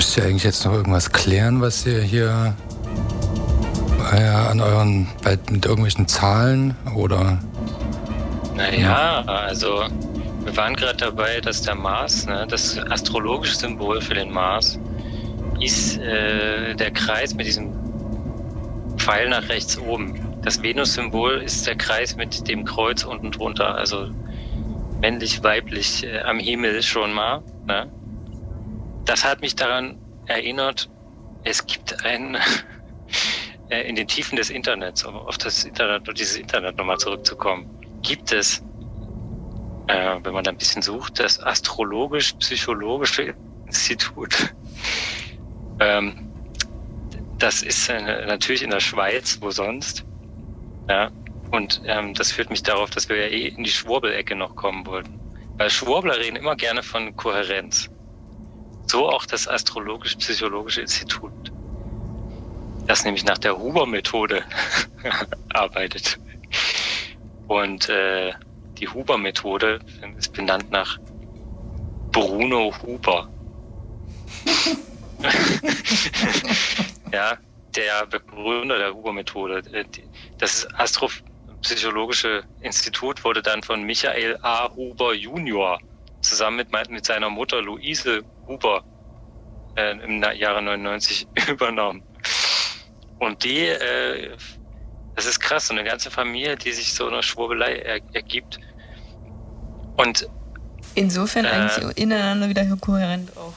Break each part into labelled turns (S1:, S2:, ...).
S1: Müsst ihr eigentlich jetzt noch irgendwas klären, was ihr hier an euren, mit irgendwelchen Zahlen oder?
S2: Naja, also wir waren gerade dabei, dass der Mars, ne, das astrologische Symbol für den Mars, ist der Kreis mit diesem Pfeil nach rechts oben. Das Venus-Symbol ist der Kreis mit dem Kreuz unten drunter, also männlich-weiblich am Himmel schon mal. Ne? Das hat mich daran erinnert, es gibt ein in den Tiefen des Internets, um auf das Internet und dieses Internet nochmal zurückzukommen, gibt es, wenn man da ein bisschen sucht, das Astrologisch-Psychologische Institut. Das ist natürlich in der Schweiz, wo sonst. Ja, und das führt mich darauf, dass wir ja in die Schwurbelecke noch kommen wollten. Weil Schwurbler reden immer gerne von Kohärenz. So auch das Astrologisch-Psychologische Institut, das nämlich nach der Huber-Methode arbeitet. Und die Huber-Methode ist benannt nach Bruno Huber. Ja, der Begründer der Huber-Methode. Das Astropsychologische Institut wurde dann von Michael A. Huber Junior zusammen mit seiner Mutter Luise Huber im Jahre 99 übernommen. Und das ist krass, so eine ganze Familie, die sich so einer Schwurbelei ergibt. Und
S3: insofern eigentlich ineinander wieder kohärent auch.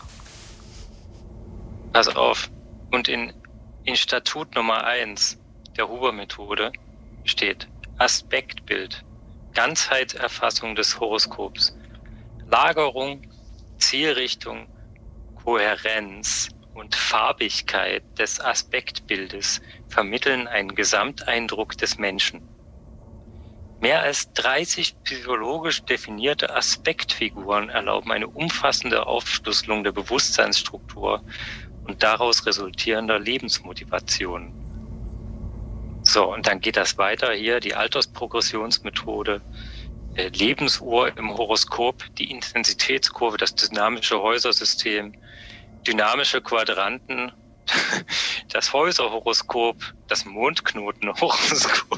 S2: Pass auf. Und in Statut Nummer 1 der Huber-Methode steht Aspektbild, Ganzheitserfassung des Horoskops, Lagerung, Zielrichtung, Kohärenz und Farbigkeit des Aspektbildes vermitteln einen Gesamteindruck des Menschen. Mehr als 30 psychologisch definierte Aspektfiguren erlauben eine umfassende Aufschlüsselung der Bewusstseinsstruktur und daraus resultierender Lebensmotivation. So, und dann geht das weiter hier, die Altersprogressionsmethode, Lebensuhr im Horoskop, die Intensitätskurve, das dynamische Häusersystem, dynamische Quadranten, das Häuserhoroskop, das Mondknotenhoroskop.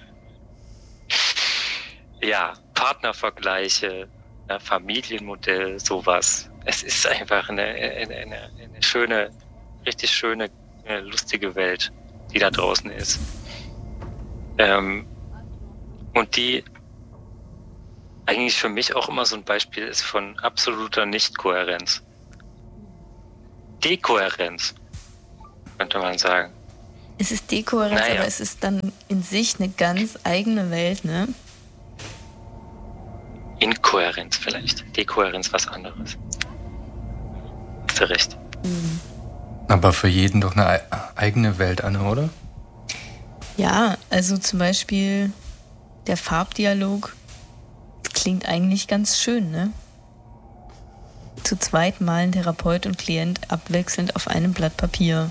S2: Ja, Partnervergleiche, Familienmodell, sowas. Es ist einfach eine schöne, richtig schöne, lustige Welt, die da draußen ist. Und die eigentlich für mich auch immer so ein Beispiel ist von absoluter Nichtkohärenz. Dekohärenz, könnte man sagen.
S3: Es ist Dekohärenz,
S2: naja.
S3: Aber es ist dann in sich eine ganz eigene Welt, ne?
S2: Inkohärenz vielleicht. Dekohärenz was anderes. Hast du recht.
S1: Aber für jeden doch eine eigene Welt, Anne, oder?
S3: Ja, also zum Beispiel der Farbdialog klingt eigentlich ganz schön, ne? Zu zweit malen Therapeut und Klient abwechselnd auf einem Blatt Papier.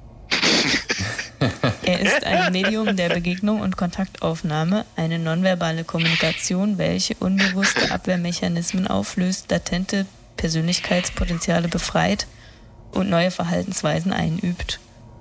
S3: Er ist ein Medium der Begegnung und Kontaktaufnahme, eine nonverbale Kommunikation, welche unbewusste Abwehrmechanismen auflöst, latente Persönlichkeitspotenziale befreit und neue Verhaltensweisen einübt.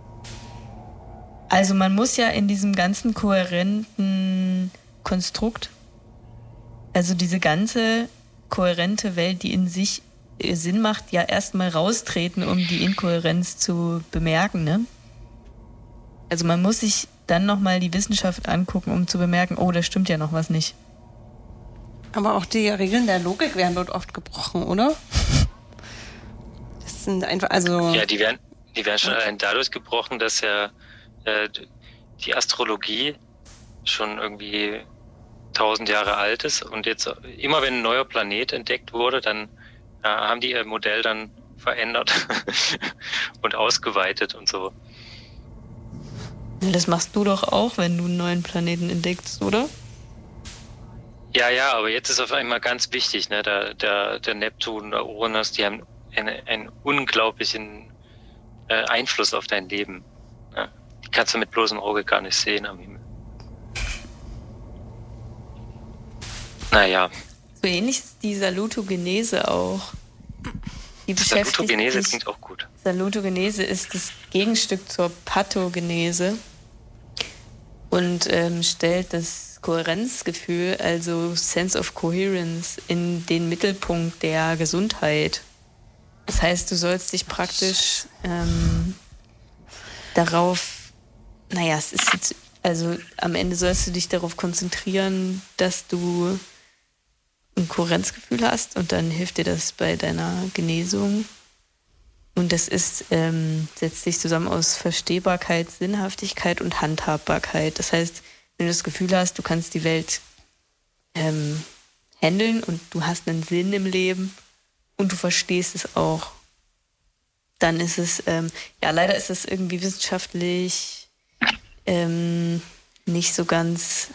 S3: Also man muss ja in diesem ganzen kohärenten Konstrukt, also diese ganze kohärente Welt, die in sich Sinn macht, ja erstmal raustreten, um die Inkohärenz zu bemerken, ne? Also man muss sich dann nochmal die Wissenschaft angucken, um zu bemerken, oh, da stimmt ja noch was nicht.
S4: Aber auch die Regeln der Logik werden dort oft gebrochen, oder? Das sind einfach, also...
S2: Ja, die werden schon allein dadurch gebrochen, dass ja die Astrologie schon irgendwie 1000 Jahre alt ist und jetzt immer wenn ein neuer Planet entdeckt wurde, dann haben die ihr Modell dann verändert und ausgeweitet und so.
S3: Das machst du doch auch, wenn du einen neuen Planeten entdeckst, oder?
S2: Ja, aber jetzt ist auf einmal ganz wichtig, ne? Der Neptun, der Uranus, die haben einen unglaublichen Einfluss auf dein Leben. Ne? Die kannst du mit bloßem Auge gar nicht sehen am Himmel. Naja.
S3: So ähnlich ist die Salutogenese auch. Die
S2: Salutogenese klingt auch gut.
S3: Salutogenese ist das Gegenstück zur Pathogenese und stellt das Kohärenzgefühl, also Sense of Coherence, in den Mittelpunkt der Gesundheit. Das heißt, du sollst dich praktisch darauf, es ist jetzt, also am Ende sollst du dich darauf konzentrieren, dass du ein Kohärenzgefühl hast und dann hilft dir das bei deiner Genesung. Und das ist, setzt sich zusammen aus Verstehbarkeit, Sinnhaftigkeit und Handhabbarkeit. Das heißt, wenn du das Gefühl hast, du kannst die Welt handeln und du hast einen Sinn im Leben und du verstehst es auch, dann ist es, leider ist es irgendwie wissenschaftlich nicht so ganz,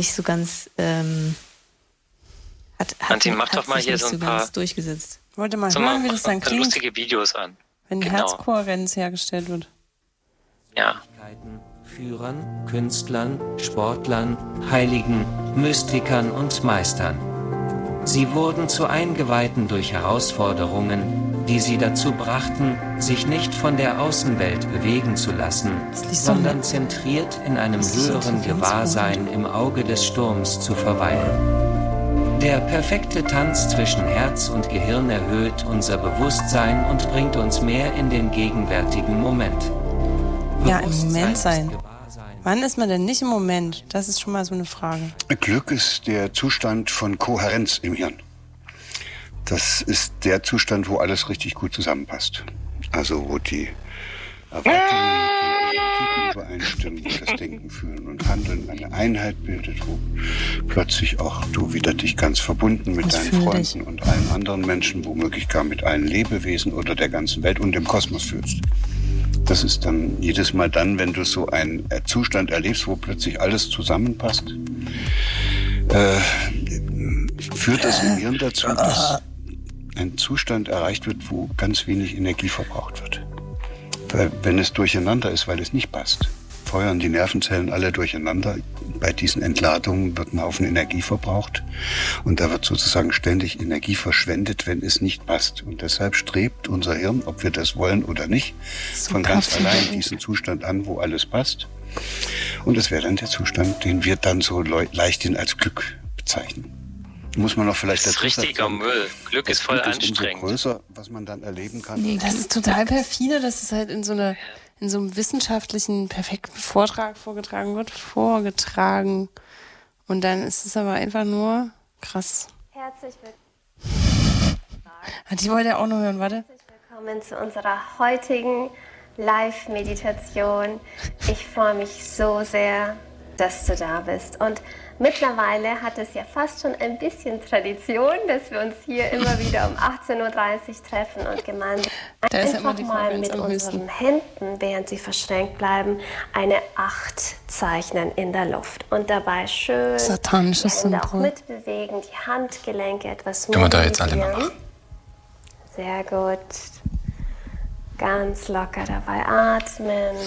S2: Antin, mach doch mal hier so ein paar
S3: durchgesetzt.
S4: Wollte mal hören, wie das dann klingt,
S2: lustige Videos an.
S4: wenn Herzkohärenz hergestellt wird.
S2: Ja.
S5: Führern, Künstlern, Sportlern, Heiligen, Mystikern und Meistern. Sie wurden zu Eingeweihten durch Herausforderungen, die sie dazu brachten, sich nicht von der Außenwelt bewegen zu lassen, sondern zentriert in einem höheren Gewahrsein im Auge des Sturms zu verweilen. Der perfekte Tanz zwischen Herz und Gehirn erhöht unser Bewusstsein und bringt uns mehr in den gegenwärtigen Moment.
S4: Ja, im Moment sein. Wann ist man denn nicht im Moment? Das ist schon mal so eine Frage.
S6: Glück ist der Zustand von Kohärenz im Hirn. Das ist der Zustand, wo alles richtig gut zusammenpasst. Also wo die Erwartungen mit den Realitäten übereinstimmen, wo das Denken, Fühlen und Handeln eine Einheit bildet, wo plötzlich auch du wieder dich ganz verbunden mit deinen Freunden und allen anderen Menschen, womöglich gar mit allen Lebewesen oder der ganzen Welt und dem Kosmos fühlst. Das ist dann jedes Mal dann, wenn du so einen Zustand erlebst, wo plötzlich alles zusammenpasst, führt das im Hirn dazu, dass ein Zustand erreicht wird, wo ganz wenig Energie verbraucht wird. Weil wenn es durcheinander ist, weil es nicht passt, feuern die Nervenzellen alle durcheinander. Bei diesen Entladungen wird ein Haufen Energie verbraucht und da wird sozusagen ständig Energie verschwendet, wenn es nicht passt. Und deshalb strebt unser Hirn, ob wir das wollen oder nicht, von ganz allein diesen Zustand an, wo alles passt. Und das wäre dann der Zustand, den wir dann so leichthin als Glück bezeichnen. Muss man noch vielleicht
S2: das ist richtiger Müll. Glück ist voll anstrengend.
S6: Größer, was man dann erleben kann.
S4: Nee, das ist total perfide, dass es halt in so einem wissenschaftlichen, perfekten Vortrag vorgetragen wird. Und dann ist es aber einfach nur krass.
S7: Herzlich willkommen.
S4: Die wollte ja auch noch hören, warte.
S7: Herzlich willkommen zu unserer heutigen Live-Meditation. Ich freue mich so sehr, dass du da bist. Und mittlerweile hat es ja fast schon ein bisschen Tradition, dass wir uns hier immer wieder um 18:30 Uhr treffen und gemeinsam einfach mal mit unseren Händen, während sie verschränkt bleiben, eine 8 zeichnen in der Luft. Und dabei schön die Hände auch mitbewegen, die Handgelenke etwas
S1: Können wir da jetzt alle mal machen?
S7: Sehr gut. Ganz locker dabei atmen.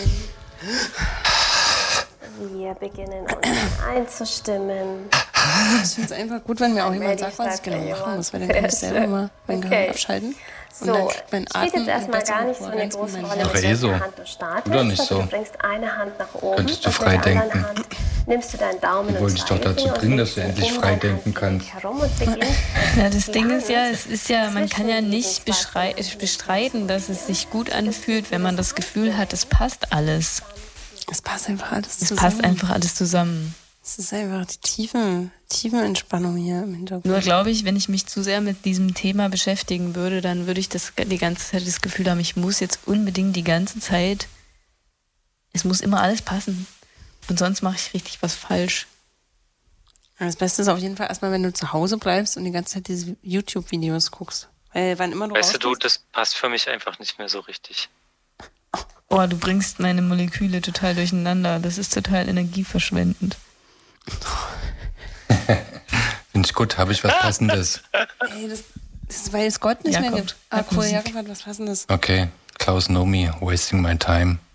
S7: Wir beginnen uns einzustimmen.
S4: Ich finde es einfach gut, wenn mir auch jemand sagt, was ich genau machen muss, weil dann kann ich selber mal mein Gehirn abschalten. Und dann kriegt mein Atem
S7: spielt jetzt erstmal gar nicht so eine große Rolle,
S1: mit welcher Hand
S7: du startest.
S1: Oder nicht so?
S7: Du bringst eine Hand nach oben.
S1: Könntest du frei denken?
S7: Nimmst du deinen Daumen
S1: Ich wollte dich doch dazu bringen, dass du endlich frei denken kannst.
S3: Ja, das Ding ist ja, man kann ja nicht bestreiten, dass es sich gut anfühlt, wenn man das Gefühl hat, es passt alles.
S4: Es passt einfach alles zusammen.
S3: Es passt einfach alles zusammen.
S4: Es ist einfach die tiefe Entspannung hier im Hintergrund.
S3: Nur glaube ich, wenn ich mich zu sehr mit diesem Thema beschäftigen würde, dann würde ich die ganze Zeit das Gefühl haben, ich muss jetzt unbedingt die ganze Zeit, es muss immer alles passen. Und sonst mache ich richtig was falsch.
S4: Das Beste ist auf jeden Fall erstmal, wenn du zu Hause bleibst und die ganze Zeit diese YouTube-Videos guckst. Weil wann immer du
S2: weißt du, das passt für mich einfach nicht mehr so richtig.
S3: Oh, du bringst meine Moleküle total durcheinander. Das ist total energieverschwendend.
S1: Finde ich gut, habe ich was Passendes.
S4: Ey, das ist, weil es Gott nicht mehr gibt. Ah, cool, Jakob hat was Passendes.
S1: Okay, Klaus Nomi, Wasting My Time.